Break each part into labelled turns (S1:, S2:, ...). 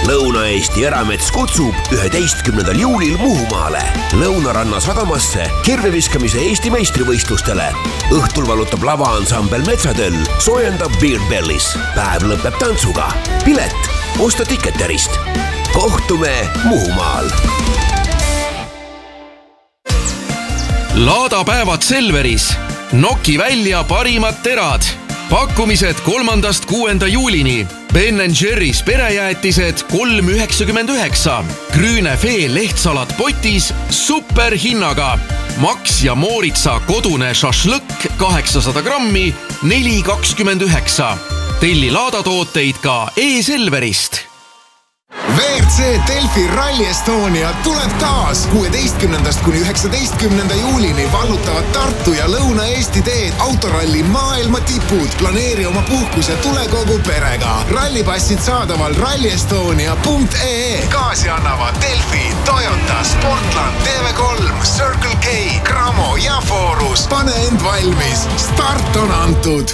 S1: Lõuna-Eesti Eramets kutsub 11. juulil Muhumaale Lõunaranna sadamasse kirveviskamise Eesti meistrivõistlustele. Õhtul valutab lavaansambel Metsatöll, soojendab Beard Bellis. Päev lõpeb tantsuga. Pilet osta Ticketerist. Kohtume Muhumaal.
S2: Laadapäevad Selveris. Noki välja parimad terad. Pakkumised 3.–6. juulini. Ben & Jerry's perejäätised 3,99. Grünefee lehtsalat potis superhinnaga. Max ja Mooritsa kodune šašlõkk 800 grammi 4,29. Telli laadatooteid ka e-Selverist.
S3: WRC Delfi Rally Estonia tuleb taas 16. kuni 19. juulini vallutavad Tartu ja Lõuna-Eesti teed autoralli maailma tipud. Planeeri oma puhkus ja tule kogu perega. Rallipassid saadaval rallyestonia.ee. Kaasi annavad Delfi, Toyota, Sportland, TV3, Circle K, Cramo ja Forus. Pane end valmis. Start on antud.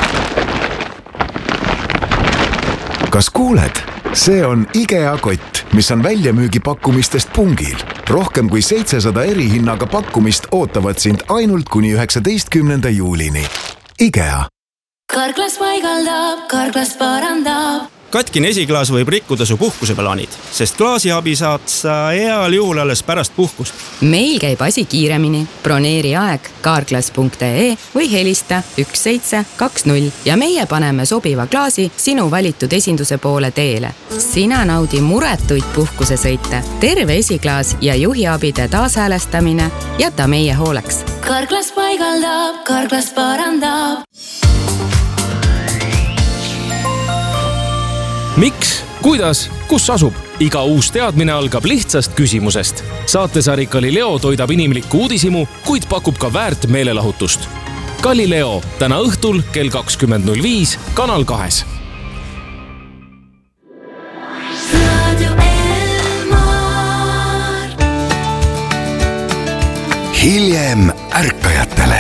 S3: Kas kuuled? See on IKEA kott, mis on väljamüügipakkumistest pungil. Rohkem kui 700 erihinnaga pakkumist ootavad sind ainult kuni 19. juulini. IKEA.
S4: Karklas paigaldab, Karklas parandab.
S5: Katkine esiklaas võib rikkuda su puhkuseplaanid, sest klaasiabi saad sa heal juhul alles pärast puhkust.
S6: Meil käib asi kiiremini. Broneeri aeg karklas.ee või helista 1720 ja meie paneme sobiva klaasi sinu valitud esinduse poole teele. Sina naudi muretuid puhkusesõite. Terve esiklaas ja juhiabide taashäälestamine jäta meie hooleks.
S4: Karklas paigaldab, Karklas parandab.
S7: Miks, kuidas, kus asub? Iga uus teadmine algab lihtsast küsimusest. Saatesari Galileo toidab inimlikku uudisimu, kuid pakub ka väärt meelelahutust. Galileo täna õhtul kell 20.05 Kanal 2.
S1: Hiljem ärkajatele.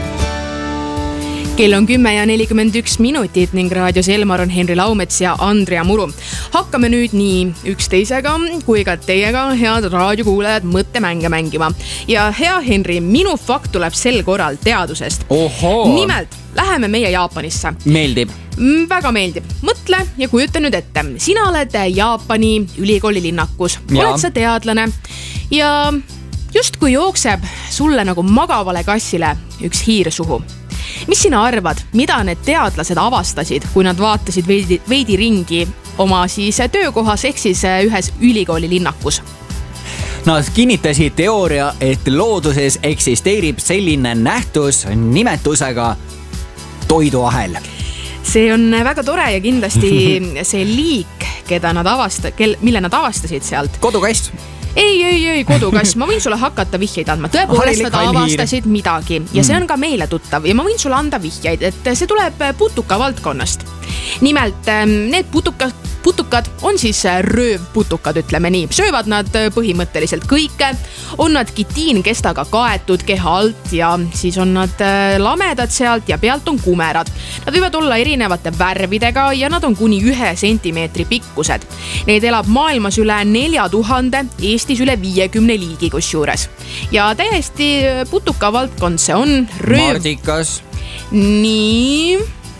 S8: Kell on 10:41 ning raadios Elmar on Henri Laumets ja Andrea Muru. Hakkame nüüd nii üksteisega kui ka teiega, head raadiokuulajad, mõttemänge mängima. Ja hea Henri, minu fakt tuleb sel korral teadusest.
S9: Ohoo!
S8: Nimelt, läheme meie Jaapanisse.
S9: Meeldib.
S8: Väga meeldib. Mõtle ja kujuta nüüd ette. Sina oled Jaapani ülikooli linnakus. Oled sa teadlane ja just kui jookseb sulle nagu magavale kassile üks hiir suhu. Mis sina arvad, mida need teadlased avastasid, kui nad vaatasid veidi ringi oma siis töökohas ehk siis ühes ülikooli linnakus?
S9: Nad kinnitasid teooria, et looduses eksisteerib selline nähtus nimetusega toiduahel.
S8: See on väga tore ja kindlasti see liik, mille nad avastasid sealt.
S9: Kodukass.
S8: Ei, kodukass. Ma võin sulle hakata vihjeid andma. Tõepoolest nad avastasid midagi ja see on ka meile tuttav ja ma võin sulle anda vihjeid, et see tuleb putuka valdkonnast. Nimelt, need putukad on siis röövputukad, ütleme nii. Söövad nad põhimõtteliselt kõike, on nad kitiinkestaga kaetud keha alt ja siis on nad lamedad sealt ja pealt on kumerad. Nad võivad olla erinevate värvidega ja nad on kuni 1 sentimeetri pikkused. Neid elab maailmas üle 4000, Eestis üle 50 liigi kusjuures. Ja täiesti putuka valdkond see on
S9: Mardikas.
S8: Nii...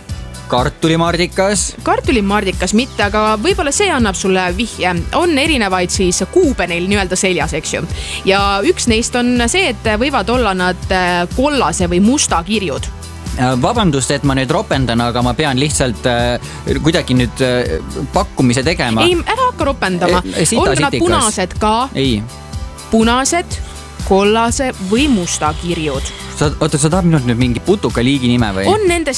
S9: Kartulimardikas
S8: mitte, aga võib-olla see annab sulle vihje. On erinevaid siis kuube neil nii-öelda seljas, eks ju. Ja üks neist on see, et võivad olla nad kollase või musta kirjud.
S9: Vabandust, et ma nüüd ropendan, aga ma pean lihtsalt kuidagi nüüd pakkumise tegema.
S8: Ei, ära hakka ropendama. On nad punased ka?
S9: Ei.
S8: Punased, kollase või musta kirjud.
S9: Sa tahab minult nüüd mingi putuka liigi nime või?
S8: On nendest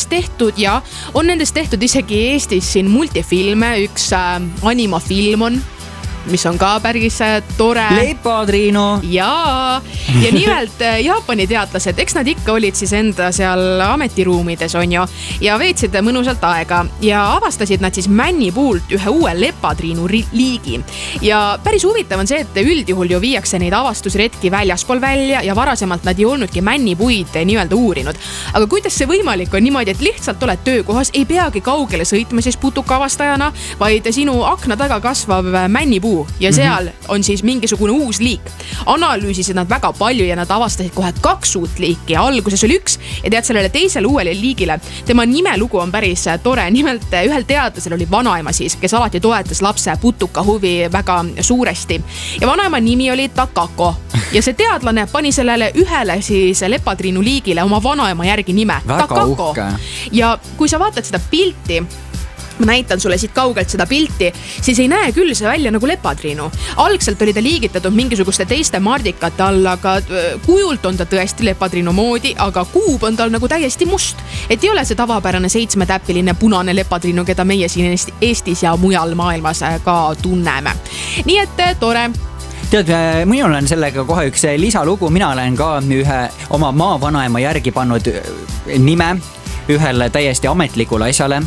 S8: tehtud isegi Eestis siin multifilme, üks animafilm on. mis on ka päris tore.
S9: Lepatriinu.
S8: Ja nimelt Jaapani teadlased, eks nad ikka olid siis enda seal ametiruumides on ju ja veetsid mõnusalt aega ja avastasid nad siis männipuult ühe uue lepatriinu liigi. Ja päris huvitav on see, et üldjuhul ju viiakse neid avastusretki väljaspool välja ja varasemalt nad ei olnudki männipuid nii-öelda uurinud. Aga kuidas see võimalik on niimoodi, et lihtsalt oled töökohas, ei peagi kaugele sõitma siis putukaavastajana, vaid sinu akna taga kasvav männipuu ja seal on siis mingisugune uus liik. Analüüsisid nad väga palju ja nad avastasid kohe 2 uut liiki ja alguses oli 1 ja tead sellele teisele uuele liigile. Tema nimelugu on päris tore. Nimelt ühel teadlasel oli vanaema siis, kes alati toetas lapse putuka huvi väga suuresti. Ja vanaema nimi oli Takako. Ja see teadlane pani sellele ühele siis lepatriinu liigile oma vanaema järgi nime.
S9: Väga
S8: Takako.
S9: Uhke.
S8: Ja kui sa vaatad seda pilti, ma näitan sulle siit kaugelt seda pilti, siis ei näe küll see välja nagu lepatriinu. Algselt oli ta liigitatud mingisuguste teiste mardikate all, aga kujult on ta tõesti lepatriinu moodi, aga kuub on tal nagu täiesti must. Et ei ole see tavapärane 7-täpiline punane lepatriinu, keda meie siin Eestis ja mujal maailmas ka tunneme. Nii et tore.
S9: Tead, minul on sellega kohe üks lisalugu. Mina olen ka ühe oma maavanaema järgi pannud nime ühele täiesti ametlikule asjale.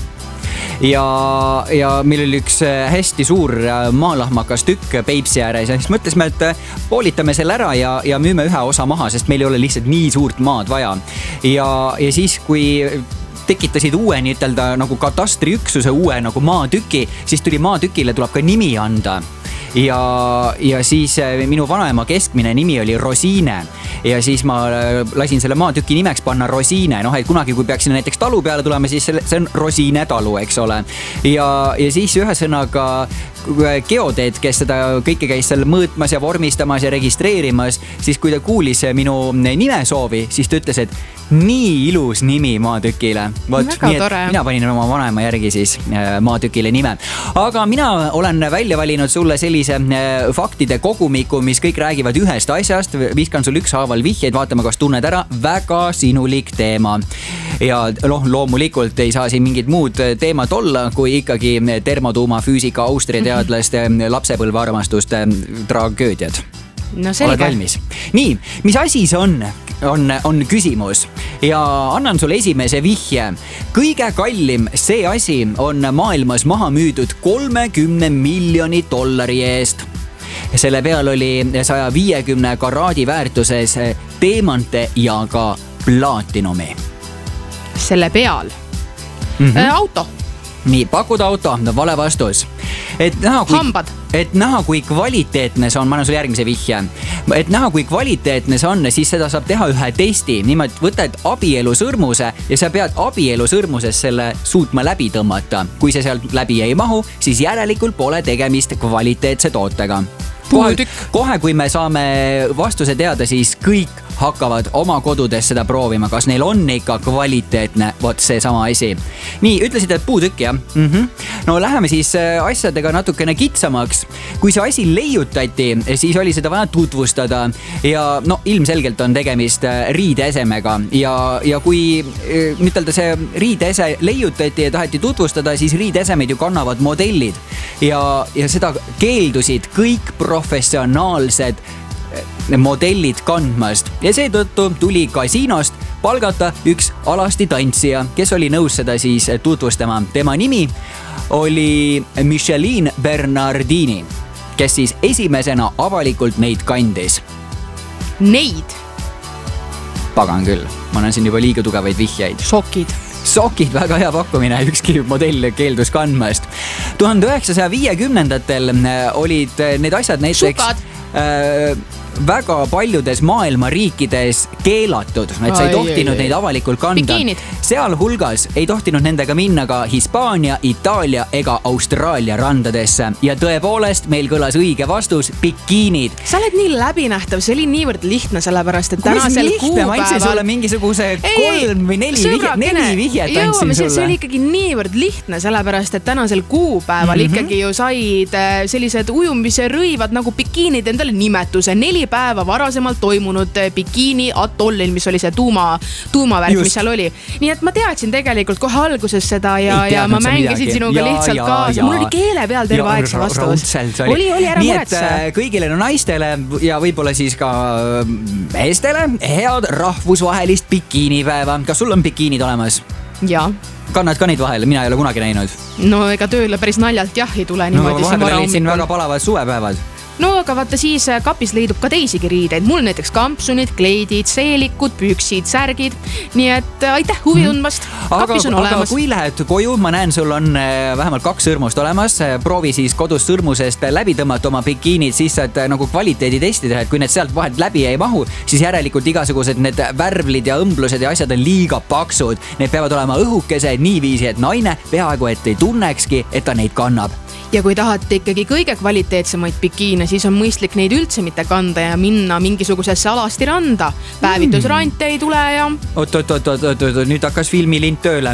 S9: Ja meil oli üks hästi suur maalahmakas tükk Peipsi ääres ja siis mõtlesime, et poolitame selle ära ja müüme ühe osa maha, sest meil ei ole lihtsalt nii suurt maad vaja. Ja siis, kui tekitasid uue nii-ütelda nagu katastriüksuse uue nagu maatüki, siis tuli maatükile tuleb ka nimi anda. Ja siis minu vanaema keskmine nimi oli Rosiine ja siis ma lasin selle maatüki nimeks panna Rosiine. Et kunagi, kui peaksin näiteks talu peale tulema, siis see on Rosiine talu, eks ole. Ja siis ühesõnaga geodeed, kes seda kõike käis seal mõõtmas ja vormistamas ja registreerimas, siis kui ta kuulis minu nime soovi, siis ta ütles, et nii ilus nimi maatükile. Mina panin oma vanaema järgi siis maatükile nime. Aga mina olen välja valinud sulle sellise faktide kogumiku, mis kõik räägivad ühest asjast. Viskan sul ükshaaval vihjeid, vaatame, kas tunned ära. Väga sinulik teema. Ja loomulikult ei saa siin mingid muud teemad olla, kui ikkagi termotuumafüüsika Austria teadlaste lapsepõlve armastuste tragöödiad.
S8: No selge.
S9: Oled valmis? Nii, mis asi see on küsimus ja annan sulle esimese vihje. Kõige kallim see asi on maailmas maha müüdud $30 miljoni eest. Selle peal oli 150 karaadi väärtuses teemante ja ka plaatinumi.
S8: Selle peal? Auto.
S9: Nii, pakud auto, vale vastus.
S8: Hambad.
S9: Et näha, kui kvaliteetne see on, ma annan sulle järgmise vihje. Et näha, kui kvaliteetne see on, siis seda saab teha ühe testi. Nimelt võtad abielusõrmuse ja sa pead abielusõrmuses selle suutma läbi tõmmata. Kui see sealt läbi ei mahu, siis järelikult pole tegemist kvaliteetse tootega. Kohe, kui me saame vastuse teada, siis kõik hakkavad oma kodudes seda proovima, kas neil on ikka kvaliteetne vot see sama asi. Nii, ütlesid, et puutükk, jah? No läheme siis asjadega natukene kitsamaks. Kui see asi leiutati, siis oli seda vaja tutvustada ja ilmselgelt on tegemist riideesemega ja kui ütelda see riideese leiutati ja taheti tutvustada, siis riideesemed ju kannavad modellid ja seda keeldusid kõik professionaalsed modellid kandmast ja seetõttu tuli kasiinost palgata üks alasti tantsija, kes oli nõus seda siis tutvustama. Tema nimi oli Micheline Bernardini, kes siis esimesena avalikult neid kandis.
S8: Neid?
S9: Pagan küll, ma annan siin juba liiga tugevaid vihjeid. Sokid, väga hea pakkumine, ükski modell keeldus kandmast. 1950-ndatel olid need asjad näiteks väga paljudes maailma riikides keelatud, et sa ei tohtinud neid avalikult kanda.
S8: Bikiinid.
S9: Sealhulgas ei tohtinud nendega minna ka Hispaania, Itaalia ega Austraalia randadesse. Ja tõepoolest meil kõlas õige vastus, bikiinid.
S8: Sa oled nii läbinähtav, see oli niivõrd lihtne, sellepärast, et tänasel kuupäeval...
S9: Ma andsin sulle mingisuguse 3 või 4 vihjet andsin sulle.
S8: See oli ikkagi niivõrd lihtne, sellepärast, et tänasel kuupäeval ikkagi ju said sellised ujumise rõivad nagu bikiinid endale nimetuse. 4 päeva varasemalt toimunud bikiini atollil, mis oli see tuumavärk, mis seal oli. Nii nii et ma teadsin tegelikult kohe alguses seda ja ma mängisin sinuga lihtsalt kaasa. Mul oli keele peal terve aeg see vastus. Oli ära muretse.
S9: Nii et kõigile naistele ja võib-olla siis ka meestele head rahvusvahelist bikiinipäeva. Kas sul on bikiinid olemas?
S8: Jaa.
S9: Kannad ka neid vahel, mina ei ole kunagi näinud.
S8: No ega tööle päris naljalt jah ei tule niimoodi.
S9: Vahepeal olid siin väga palavad suvepäevad.
S8: No aga vaata siis kapis leidub ka teisigi riideid. Mul näiteks kampsunid, kleidid, seelikud, püksid, särgid. Nii et aitäh huvi tundmast. Kapis on olemas.
S9: Aga kui lähed koju, ma näen, sul on vähemalt 2 sõrmust olemas. Proovi siis kodus sõrmusest läbi tõmmata oma bikiinid, siis saad nagu kvaliteeditesti teha. Et kui need sealt vahelt läbi ei mahu, siis järelikult igasugused need värvlid ja õmblused ja asjad on liiga paksud. Need peavad olema õhukesed niiviisi, et naine peaaegu et ei tunnekski, et ta neid kannab.
S8: Ja kui tahate ikkagi kõige kvaliteetsemaid bikiine, siis on mõistlik neid üldse mitte kanda ja minna mingisugusesse alasti randa. Päevitusrante ei tule ja...
S9: Oot, nüüd hakkas filmilint tööle.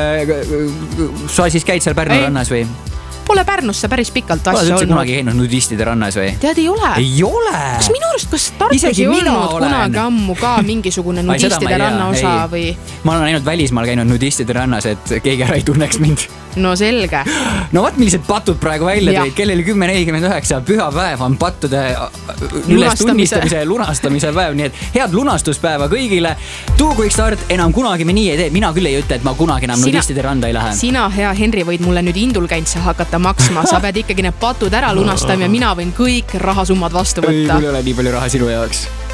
S9: Sa siis käid seal Pärnu rannas või?
S8: Pole Pärnusse päris pikalt asja olnud.
S9: Oled üldse kunagi käinud nudistide rannas või?
S8: Tead, ei ole.
S9: Ei ole?
S8: Kas minu arust, kas Tartus ei olnud kunagi ammu ka mingisugune nudistide ranna osa või?
S9: Ma olen ainult välismaal käinud nudistide rannas, et keegi ära ei tunneks mind.
S8: No selge.
S9: No vaat millised patud praegu välja tõid. Kellel 10.49 pühapäev on pattude üles tunnistamise ja lunastamise päev. Nii et head lunastuspäeva kõigile. Tuukuik start enam kunagi me nii ei tee. Mina küll ei ütle, et ma kunagi enam nudistide randa ei lähe.
S8: Sina, hea Henri, võid mulle nüüd indulkäntse hakata maksma. Sa pead ikkagi need patud ära lunastama ja mina võin kõik rahasummad vastu võtta.
S9: Ei, mul ei ole nii palju raha sinu jaoks.